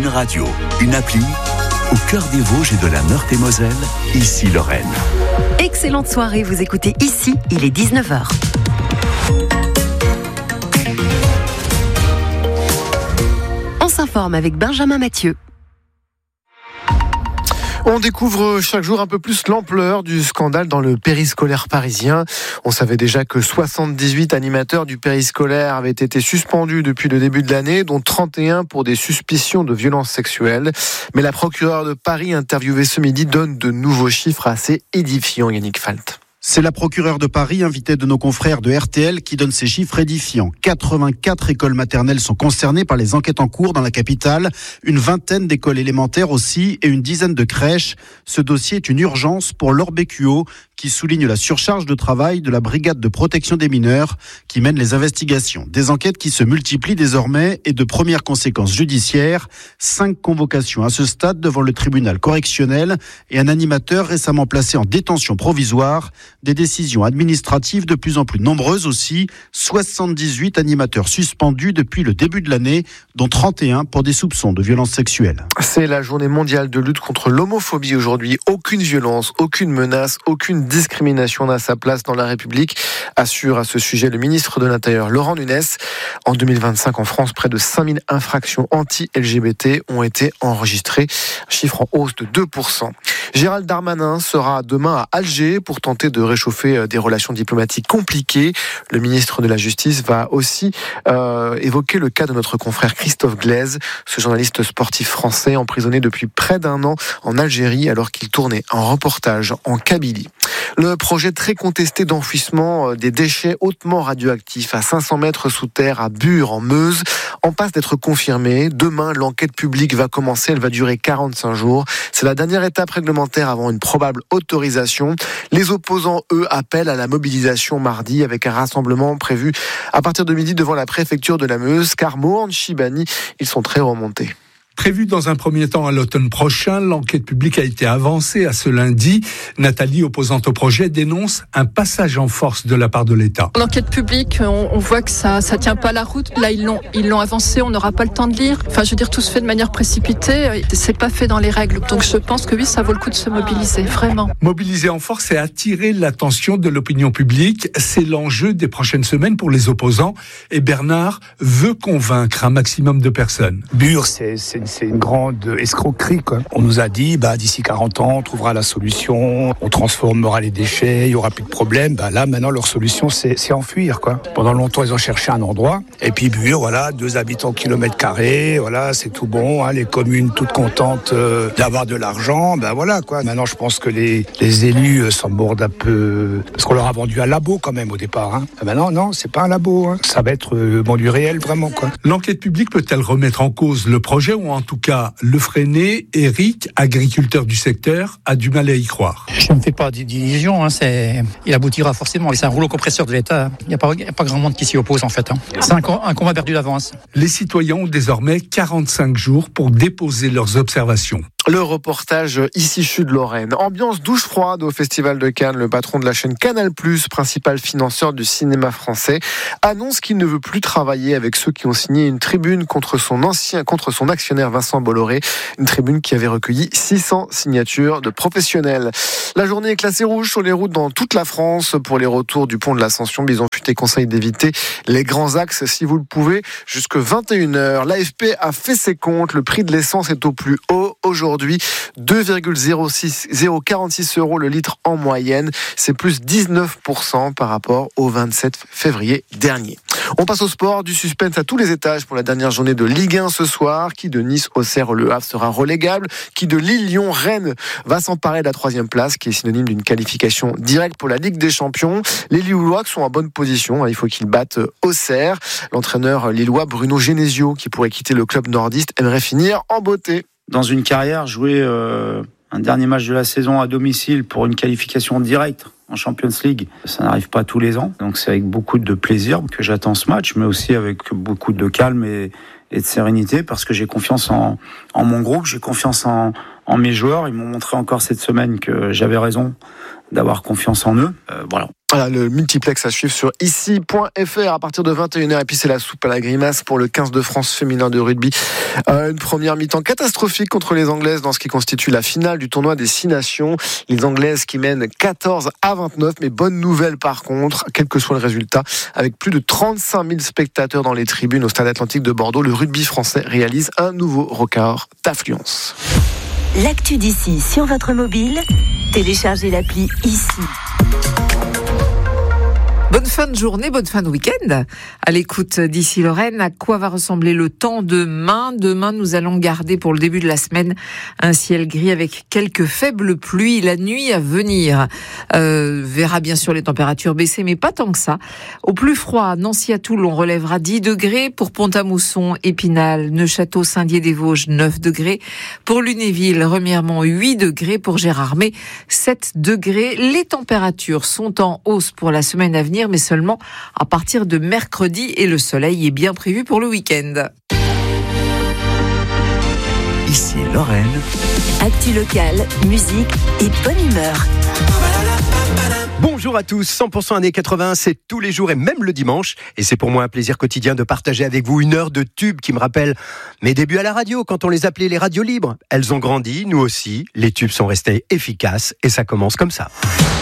Radio, une appli au cœur des Vosges et de la Meurthe-et-Moselle, ici Lorraine. Excellente soirée, vous écoutez ici, il est 19h. On s'informe avec Benjamin Mathieu. On découvre chaque jour un peu plus l'ampleur du scandale dans le périscolaire parisien. On savait déjà que 78 animateurs du périscolaire avaient été suspendus depuis le début de l'année, dont 31 pour des suspicions de violences sexuelles. Mais la procureure de Paris, interviewée ce midi, donne de nouveaux chiffres assez édifiants, Yannick Falt. C'est la procureure de Paris, invitée de nos confrères de RTL, qui donne ces chiffres édifiants. 84 écoles maternelles sont concernées par les enquêtes en cours dans la capitale, une vingtaine d'écoles élémentaires aussi et une dizaine de crèches. Ce dossier est une urgence pour Laure Bécuot, qui souligne la surcharge de travail de la brigade de protection des mineurs qui mène les investigations. Des enquêtes qui se multiplient désormais et de premières conséquences judiciaires. 5 convocations à ce stade devant le tribunal correctionnel et un animateur récemment placé en détention provisoire. Des décisions administratives de plus en plus nombreuses aussi. 78 animateurs suspendus depuis le début de l'année, dont 31 pour des soupçons de violences sexuelles. C'est la journée mondiale de lutte contre l'homophobie aujourd'hui. Aucune violence, aucune menace, aucune discrimination n'a sa place dans la République, assure à ce sujet le ministre de l'Intérieur Laurent Nunez. En 2025, en France, près de 5000 infractions anti-LGBT ont été enregistrées, chiffre en hausse de 2%. Gérald Darmanin sera demain à Alger pour tenter de réchauffer des relations diplomatiques compliquées. Le ministre de la Justice va aussi évoquer le cas de notre confrère Christophe Glaise, ce journaliste sportif français emprisonné depuis près d'un an en Algérie alors qu'il tournait un reportage en Kabylie. Le projet très contesté d'enfouissement des déchets hautement radioactifs à 500 mètres sous terre à Bure en Meuse en passe d'être confirmé. Demain, l'enquête publique va commencer, elle va durer 45 jours. C'est la dernière étape réglementaire avant une probable autorisation. Les opposants, eux, appellent à la mobilisation mardi avec un rassemblement prévu à partir de midi devant la préfecture de la Meuse, car Mohand Chibani, ils sont très remontés. Prévu dans un premier temps à l'automne prochain, l'enquête publique a été avancée à ce lundi. Nathalie, opposante au projet, dénonce un passage en force de la part de l'État. L'enquête publique, on voit que ça tient pas la route. Là, ils l'ont avancé, on n'aura pas le temps de lire. Enfin, je veux dire, tout se fait de manière précipitée. C'est pas fait dans les règles. Donc, je pense que oui, ça vaut le coup de se mobiliser, vraiment. Mobiliser en force et attirer l'attention de l'opinion publique, c'est l'enjeu des prochaines semaines pour les opposants. Et Bernard veut convaincre un maximum de personnes. Bure, c'est une grande escroquerie, quoi. On nous a dit, d'ici 40 ans, on trouvera la solution, on transformera les déchets, il y aura plus de problème. Là, maintenant, leur solution, c'est enfuir, quoi. Pendant longtemps, ils ont cherché un endroit. Et puis Bure, voilà, 2 habitants kilomètre carré, voilà, c'est tout bon, hein, les communes toutes contentes d'avoir de l'argent, voilà, quoi. Maintenant, je pense que les élus s'en mordent un peu, parce qu'on leur a vendu un labo, quand même, au départ, hein. Maintenant, non, c'est pas un labo, hein. Ça va être du réel, vraiment, quoi. L'enquête publique peut-elle remettre en cause le projet ou en tout cas le freiner? Eric, agriculteur du secteur, a du mal à y croire. Je ne me fais pas d'illusions, il aboutira forcément. C'est un rouleau compresseur de l'État. Il n'y a pas grand monde qui s'y oppose en fait. C'est un combat perdu d'avance. Les citoyens ont désormais 45 jours pour déposer leurs observations. Le reportage ici Sud Lorraine. Ambiance douche froide au Festival de Cannes. Le patron de la chaîne Canal+, principal financeur du cinéma français, annonce qu'il ne veut plus travailler avec ceux qui ont signé une tribune contre son actionnaire Vincent Bolloré. Une tribune qui avait recueilli 600 signatures de professionnels. La journée est classée rouge sur les routes dans toute la France pour les retours du pont de l'Ascension. Bison Futé conseille d'éviter les grands axes si vous le pouvez jusque 21h. L'AFP a fait ses comptes. Le prix de l'essence est au plus haut aujourd'hui. 2,046 € le litre en moyenne. C'est plus 19% par rapport au 27 février dernier. On passe au sport, du suspense à tous les étages pour la dernière journée de Ligue 1 ce soir. Qui de Nice, Auxerre, Le Havre sera relégable. Qui de Lille, Lyon, Rennes va s'emparer de la 3e place, qui est synonyme d'une qualification directe pour la Ligue des Champions. Les Lillois sont en bonne position, il faut qu'ils battent Auxerre. L'entraîneur lillois Bruno Genesio, qui pourrait quitter le club nordiste, aimerait finir en beauté. Dans une carrière, jouer un dernier match de la saison à domicile pour une qualification directe en Champions League, ça n'arrive pas tous les ans. Donc c'est avec beaucoup de plaisir que j'attends ce match, mais aussi avec beaucoup de calme et de sérénité, parce que j'ai confiance en mon groupe, j'ai confiance en mes joueurs. Ils m'ont montré encore cette semaine que j'avais raison d'avoir confiance en eux. Voilà. Voilà, le multiplex à suivre sur ici.fr à partir de 21h. Et puis c'est la soupe à la grimace pour le 15 de France féminin de rugby. Une première mi-temps catastrophique contre les Anglaises dans ce qui constitue la finale du tournoi des 6 nations. Les Anglaises qui mènent 14-29. Mais bonne nouvelle par contre, quel que soit le résultat, avec plus de 35 000 spectateurs dans les tribunes au Stade Atlantique de Bordeaux, le rugby français réalise un nouveau record d'affluence. L'actu d'ici sur votre mobile, téléchargez l'appli ici. Bonne fin de journée, bonne fin de week-end. À l'écoute d'Ici Lorraine, à quoi va ressembler le temps demain ? Demain, nous allons garder pour le début de la semaine un ciel gris avec quelques faibles pluies. La nuit à venir verra bien sûr les températures baisser, mais pas tant que ça. Au plus froid, Nancy à Toul, on relèvera 10 degrés. Pour Pont-à-Mousson, Épinal, Neufchâteau, Saint-Dié-des-Vosges, 9 degrés. Pour Lunéville, Remiremont, 8 degrés. Pour Gérardmer, 7 degrés. Les températures sont en hausse pour la semaine à venir, mais seulement à partir de mercredi, et le soleil est bien prévu pour le week-end. Ici Lorraine. Actu locale, musique et bonne humeur. Bonjour à tous, 100% années 80, c'est tous les jours et même le dimanche. Et c'est pour moi un plaisir quotidien de partager avec vous une heure de tubes qui me rappellent mes débuts à la radio, quand on les appelait les radios libres. Elles ont grandi, nous aussi, les tubes sont restés efficaces et ça commence comme ça.